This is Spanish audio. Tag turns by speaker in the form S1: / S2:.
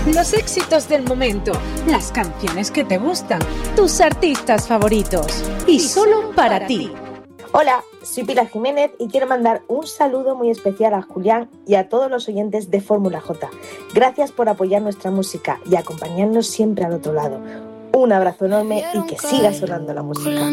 S1: Los éxitos del momento, las canciones que te gustan, tus artistas favoritos y solo para ti.
S2: Hola, soy Pilar Jiménez y quiero mandar un saludo muy especial a Julián y a todos los oyentes de Fórmula J. Gracias por apoyar nuestra música y acompañarnos siempre al otro lado. Un abrazo enorme y que siga sonando la música.